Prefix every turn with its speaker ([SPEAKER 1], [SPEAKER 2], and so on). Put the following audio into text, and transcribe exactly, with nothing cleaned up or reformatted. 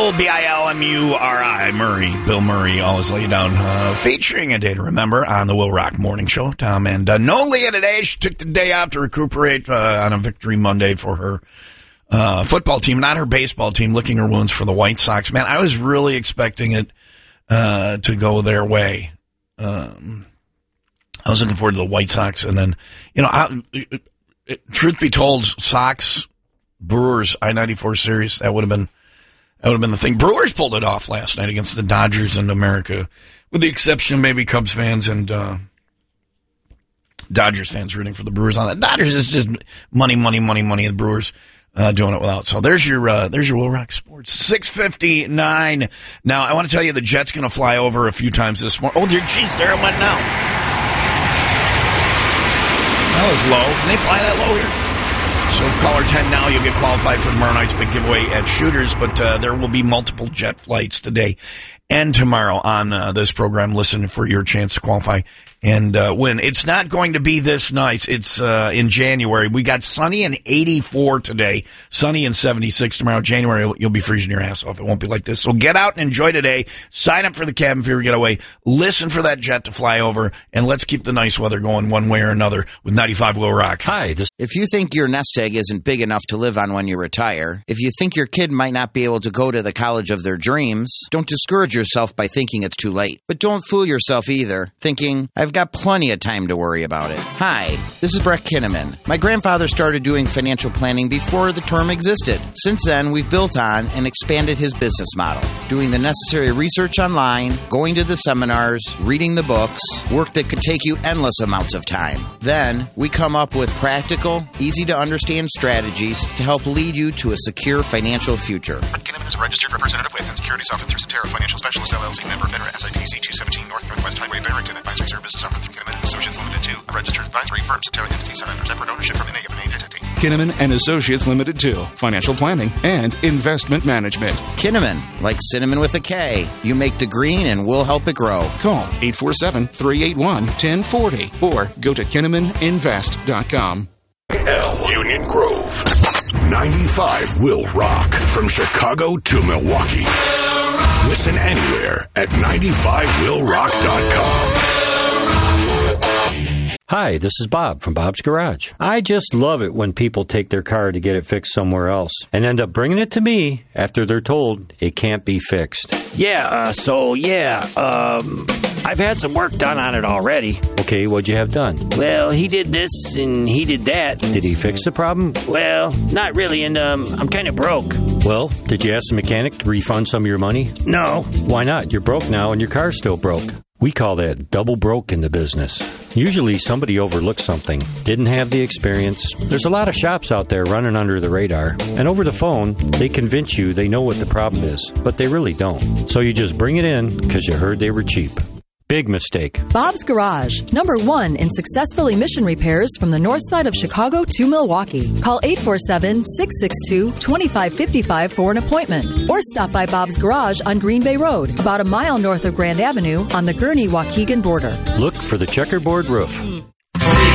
[SPEAKER 1] Bill, B I L M U R I, Murray, Bill Murray, always lay down, uh, featuring A Day to Remember on the Will Rock Morning Show. Tom and uh, no Leah today. She took the day off to recuperate uh, on a Victory Monday for her uh, football team, not her baseball team, licking her wounds for the White Sox. Man, I was really expecting it uh, to go their way. Um, I was looking forward to the White Sox, and then, you know, I, it, it, truth be told, Sox, Brewers, I ninety-four series, that would have been That would have been the thing. Brewers pulled it off last night against the Dodgers in America, with the exception of maybe Cubs fans and uh, Dodgers fans rooting for the Brewers on that. Dodgers is just money, money, money, money. The Brewers uh, doing it without. So there's your uh, there's your Will Rock Sports. six fifty-nine. Now, I want to tell you the jet's going to fly over a few times this morning. Oh, geez, there it went now. That was low. Can they fly that low here? So caller ten now, you'll get qualified for tomorrow night's big giveaway at Shooters, but uh, there will be multiple jet flights today and tomorrow on uh, this program. Listen for your chance to qualify and uh, win. It's not going to be this nice. It's uh, in January. We got sunny and eighty-four today, sunny and seventy-six tomorrow. January, you'll be freezing your ass off. It won't be like this. So get out and enjoy today. Sign up for the cabin fever getaway. Listen for that jet to fly over, and let's keep the nice weather going one way or another with ninety-five Will Rock.
[SPEAKER 2] Hi. This-
[SPEAKER 3] if you think your nest egg isn't big enough to live on when you retire, if you think your kid might not be able to go to the college of their dreams, don't discourage yourself by thinking it's too late. But don't fool yourself either, thinking, I've got plenty of time to worry about it. Hi, this is Brett Kinnaman. My grandfather started doing financial planning before the term existed. Since then, we've built on and expanded his business model, doing the necessary research online, going to the seminars, reading the books, work that could take you endless amounts of time. Then, we come up with practical, easy-to-understand strategies to help lead you to a secure financial future.
[SPEAKER 4] Kinnaman is a registered representative with and securities offered through Cetera Financial Specialists, L L C, member FINRA, S I P C two seventeen North Northwest Highway, Barrington. Advisory services offered through Kinnaman and Associates Limited two, a registered advisory firm. Cetera entities are under separate ownership from any given entity.
[SPEAKER 5] Kinnaman and Associates Limited two, financial planning and investment management.
[SPEAKER 3] Kinnaman, like cinnamon with a K. You make the green and we'll help it grow.
[SPEAKER 5] Call eight four seven, three eight one, one zero four zero or go to kinnaman invest dot com.
[SPEAKER 6] L Union Grove. ninety-five Will Rock. From Chicago to Milwaukee. Listen anywhere at ninety-five will rock dot com.
[SPEAKER 2] Hi, this is Bob from Bob's Garage. I just love it when people take their car to get it fixed somewhere else and end up bringing it to me after they're told it can't be fixed.
[SPEAKER 7] Yeah, uh, so, yeah, um, I've had some work done on it already.
[SPEAKER 2] Okay, what'd you have done?
[SPEAKER 7] Well, he did this and he did that.
[SPEAKER 2] Did he fix the problem?
[SPEAKER 7] Well, not really, and um, I'm kind of broke.
[SPEAKER 2] Well, did you ask the mechanic to refund some of your money?
[SPEAKER 7] No.
[SPEAKER 2] Why not? You're broke now and your car's still broke. We call that double broke in the business. Usually somebody overlooked something, didn't have the experience. There's a lot of shops out there running under the radar, and over the phone, they convince you they know what the problem is, but they really don't. So you just bring it in because you heard they were cheap. Big mistake.
[SPEAKER 8] Bob's Garage, number one in successful emission repairs from the north side of Chicago to Milwaukee. Call eight four seven, six six two, two five five five for an appointment. Or stop by Bob's Garage on Green Bay Road, about a mile north of Grand Avenue on the Gurnee-Waukegan border.
[SPEAKER 2] Look for the checkerboard roof.